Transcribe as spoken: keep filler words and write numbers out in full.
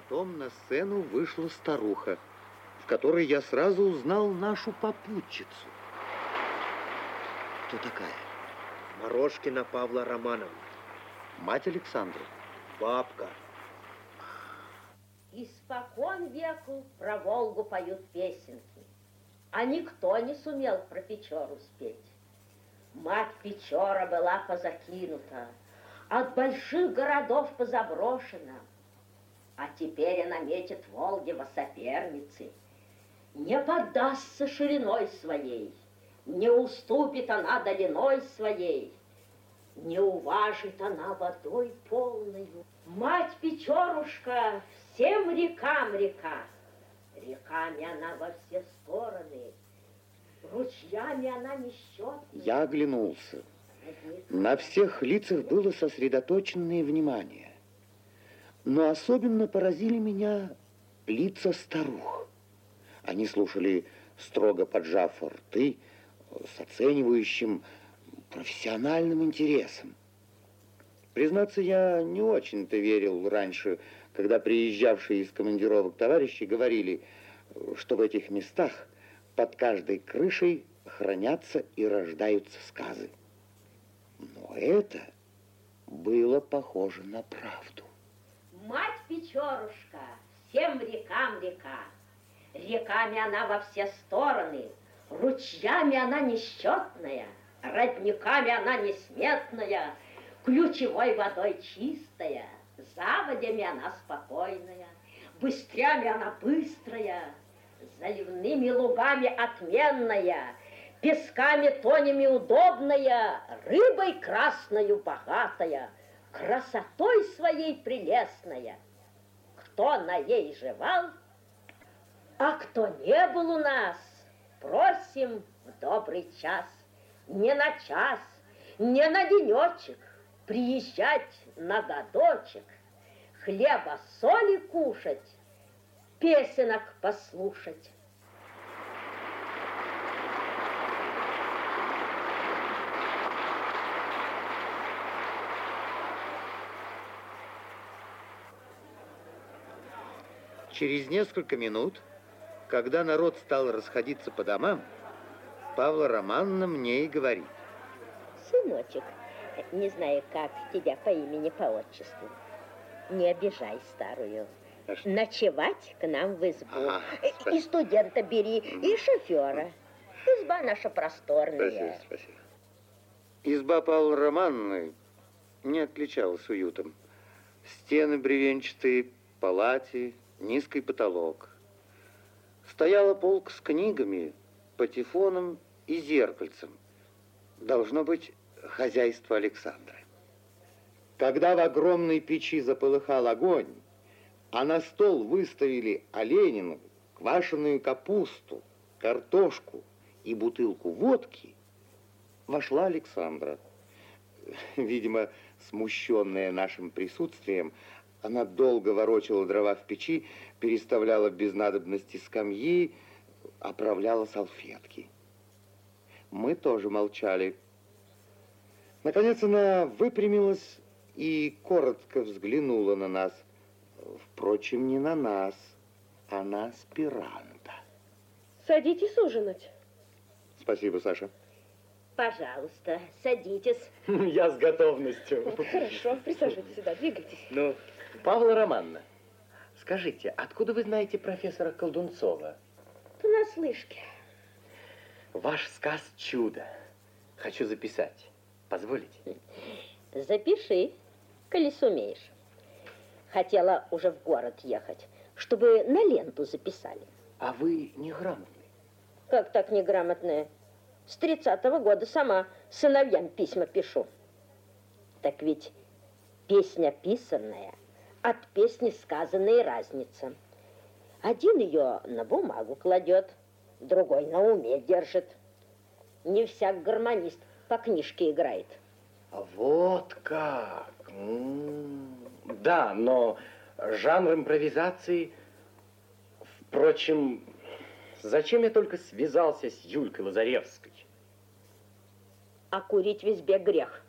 Потом на сцену вышла старуха, в которой я сразу узнал нашу попутчицу. Кто такая? Морошкина Павла Романовна. Мать Александры. Бабка. Испокон веку про Волгу поют песенки, а никто не сумел про Печору спеть. Мать Печора была позакинута, от больших городов позаброшена, а теперь она метит Волге во соперницы. Не поддастся шириной своей, не уступит она долиной своей, не уважит она водой полною. Мать Печорушка всем рекам река, реками она во все стороны, ручьями она не счетная. Я оглянулся. На всех лицах было сосредоточенное внимание. Но особенно поразили меня лица старух. Они слушали, строго поджав рты, с оценивающим профессиональным интересом. Признаться, я не очень-то верил раньше, когда приезжавшие из командировок товарищи говорили, что в этих местах под каждой крышей хранятся и рождаются сказы. Но это было похоже на правду. Мать Печорушка всем рекам река, реками она во все стороны, ручьями она несчетная, родниками она несметная, ключевой водой чистая, заводями она спокойная, быстрями она быстрая, заливными лугами отменная, песками тонями удобная, рыбой красною богатая, красотой своей прелестная. Кто на ей жевал, а кто не был у нас, просим в добрый час, не на час, не на денечек, приезжать на годочек, хлеба соли кушать, песенок послушать. Через несколько минут, когда народ стал расходиться по домам, Павла Романовна мне и говорит. Сыночек, не знаю, как тебя по имени, по отчеству, не обижай старую. А ночевать к нам в избу. Ага, и студента бери, и шофера. Изба наша просторная. Спасибо, спасибо. Изба Павла Романовны не отличалась уютом. Стены бревенчатые, палати, низкий потолок. Стояла полка с книгами, патефоном и зеркальцем. Должно быть, хозяйство Александры. Когда в огромной печи заполыхал огонь, а на стол выставили оленину, квашеную капусту, картошку и бутылку водки, вошла Александра. Видимо, смущенная нашим присутствием, она долго ворочала дрова в печи, переставляла без надобности скамьи, оправляла салфетки. Мы тоже молчали. Наконец она выпрямилась и коротко взглянула на нас. Впрочем, не на нас, а на аспиранта. Садитесь ужинать. Спасибо, Саша. Пожалуйста, садитесь. Я с готовностью. Хорошо, присаживайтесь сюда, двигайтесь. Ну, Павла Романовна, скажите, откуда вы знаете профессора Колдунцова? Понаслышке. Ваш сказ «Чудо». Хочу записать. Позволите? Запиши, коли сумеешь. Хотела уже в город ехать, чтобы на ленту записали. А вы неграмотный. Как так неграмотная? С тридцатого года сама сыновьям письма пишу. Так ведь песня писанная, от песни сказанной разница. Один ее на бумагу кладет, другой на уме держит. Не всяк гармонист по книжке играет. Вот как. М-м-м. Да, но жанр импровизации... Впрочем, зачем я только связался с Юлькой Лазаревской? А курить в избе грех.